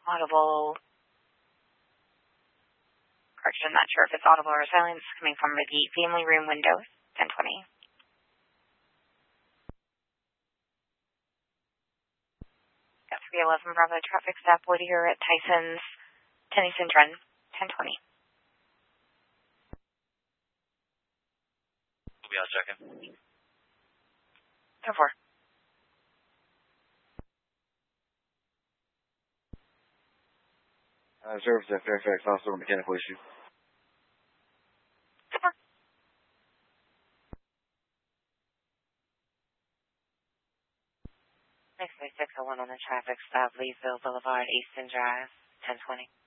audible. Correction, not sure if it's audible or silence coming from the family room window, 1020. Got 311 Bravo traffic stop Wood here at Tyson's Tennyson Run, 1020. We'll be out checking. 10-4. Service at Fairfax, also a mechanical issue. 10-4. Next 601 on the traffic stop, Leesville Boulevard, Easton Drive, 1020.